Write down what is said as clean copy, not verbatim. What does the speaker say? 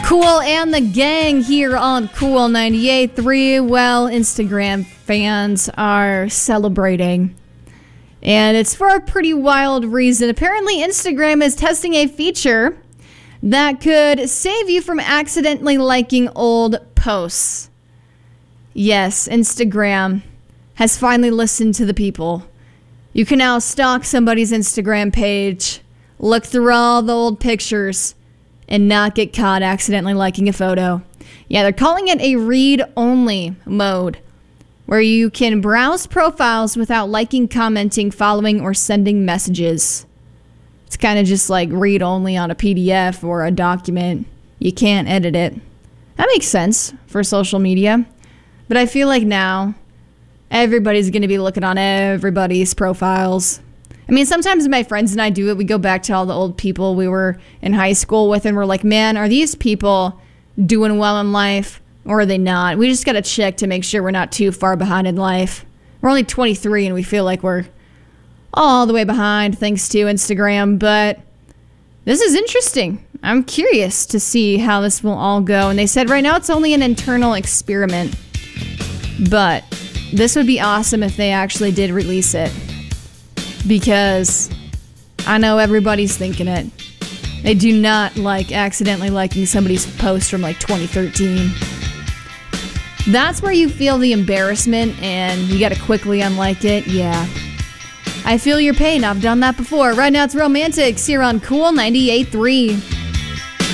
Kool and the gang here on Kool 98.3. Well, Instagram fans are celebrating. And it's for a pretty wild reason. Apparently, Instagram is testing a feature that could save you from accidentally liking old posts. Yes, Instagram has finally listened to the people. You can now stalk somebody's Instagram page, look through all the old pictures, and not get caught accidentally liking a photo. Yeah, they're calling it a read-only mode, where you can browse profiles without liking, commenting, following, or sending messages. It's kind of just like read-only on a PDF or a document. You can't edit it. That makes sense for social media. But I feel like now everybody's going to be looking on everybody's profiles. I mean, sometimes my friends and I do it. We go back to all the old people we were in high school with, and we're like, man, are these people doing well in life, or are they not? We just got to check to make sure we're not too far behind in life. We're only 23, and we feel like we're all the way behind thanks to Instagram, but this is interesting. I'm curious to see how this will all go, and they said right now it's only an internal experiment, but this would be awesome if they actually did release it. Because I know everybody's thinking it. They do not like accidentally liking somebody's post from like 2013. That's where you feel the embarrassment and you gotta quickly unlike it. Yeah. I feel your pain. I've done that before. Right now it's Romantics here on Kool 98.3.